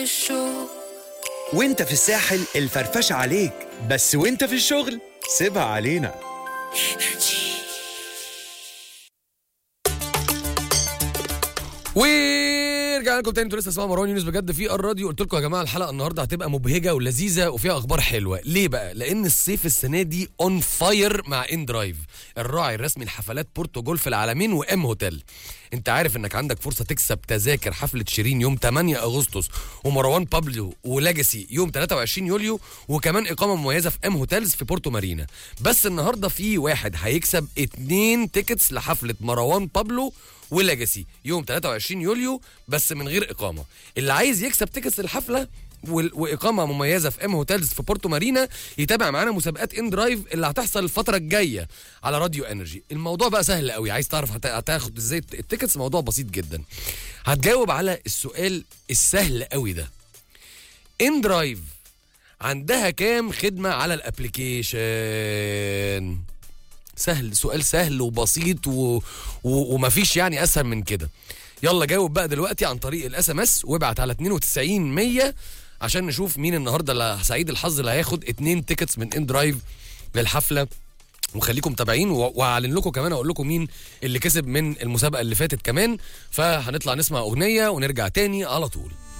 وانت في الساحل الفرفشة عليك، بس وانت في الشغل سيبها علينا. ورجعنا لكم تاني. انتوا لسه اسمعوا مروان يونس بجد في الراديو. قلت لكم يا جماعه الحلقه النهارده هتبقى مبهجه ولذيذه وفيها اخبار حلوه. ليه بقى؟ لان الصيف السنه دي اون فاير مع ان درايف، الراعي الرسمي لحفلات بورتو جولف العالمين وام هوتيل. انت عارف انك عندك فرصه تكسب تذاكر حفله شيرين يوم 8 اغسطس ومروان بابلو ولاجاسي يوم 23 يوليو، وكمان اقامه مميزه في ام هوتيلز في بورتو مارينا. بس النهارده في واحد هيكسب 2 تيكتس لحفله مروان بابلو ولاجاسي يوم 23 يوليو بس من غير اقامه. اللي عايز يكسب تيكتس الحفله واقامه مميزه في ام هوتيلز في بورتو مارينا يتابع معانا مسابقات ان درايف اللي هتحصل الفتره الجايه على راديو انرجي. الموضوع بقى سهل قوي. عايز تعرف هتاخد ازاي التيكتس؟ موضوع بسيط جدا. هتجاوب على السؤال السهل قوي ده: ان درايف عندها كام خدمه على الابليكيشن؟ سهل، سؤال سهل وبسيط ومفيش يعني اسهل من كده. يلا جاوب بقى دلوقتي عن طريق الاس ام اس وابعت على 92 100 عشان نشوف مين النهارده اللي سعيد الحظ اللي هياخد 2 تيكتس من ان درايف للحفله. وخليكم متابعين واعلن لكم كمان، اقول لكم مين اللي كسب من المسابقه اللي فاتت كمان. فهنطلع نسمع اغنيه ونرجع تاني على طول.